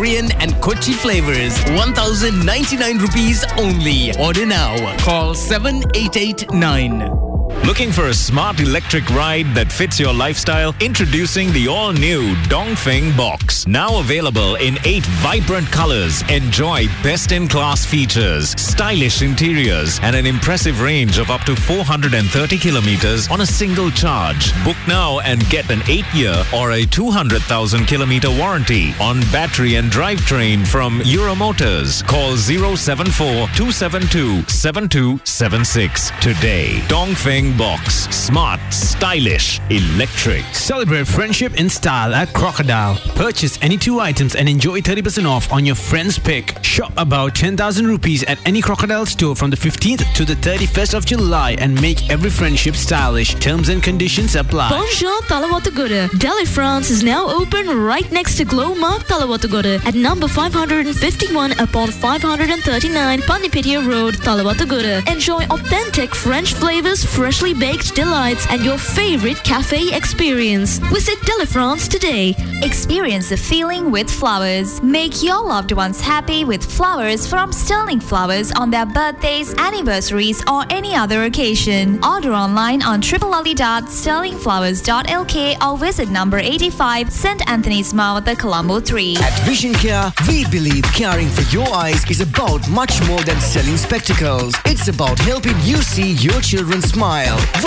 Korean and Kochi flavors. 1,099 rupees only. Order now. Call 7889. Looking for a smart electric ride that fits your lifestyle? Introducing the all-new Dongfeng Box. Now available in 8 vibrant colors. Enjoy best-in-class features, stylish interiors, and an impressive range of up to 430 kilometers on a single charge. Book now and get an 8-year or a 200,000 kilometer warranty on battery and drivetrain from Euromotors. Call 074-272-7276 today. Dongfeng Box. Smart, stylish, electric. Celebrate friendship in style at Crocodile. Purchase any 2 items and enjoy 30% off on your friend's pick. Shop about 10,000 rupees at any Crocodile store from the 15th to the 31st of July and make every friendship stylish. Terms and conditions apply. Bonjour, Talawatagura. Delhi, France is now open right next to Glow Mark Talawatagura at number 551 upon 539 Panipitia Road, Talawatagura. Enjoy authentic French flavors, freshly baked delights, and your favorite cafe experience. Visit Delhi, France today. Experience the feeling with flowers. Make your loved ones happy with flowers from Sterling Flowers on their birthdays, anniversaries, or any other occasion. Order online on www.sterlingflowers.lk or visit number 85 St. Anthony's Mount, Colombo 3. At Vision Care, we believe caring for your eyes is about much more than selling spectacles. It's about helping you see your children smile.